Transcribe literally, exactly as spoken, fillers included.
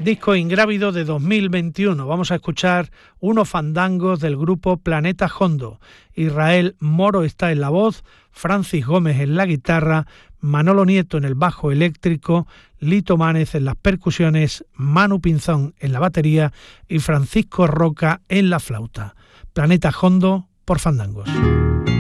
Disco Ingrávido de dos mil veintiuno. Vamos a escuchar unos fandangos del grupo Planeta Hondo. Israel Moro está en la voz, Francis Gómez en la guitarra, Manolo Nieto en el bajo eléctrico, Lito Mánez en las percusiones, Manu Pinzón en la batería y Francisco Roca en la flauta. Planeta Hondo por Fandangos.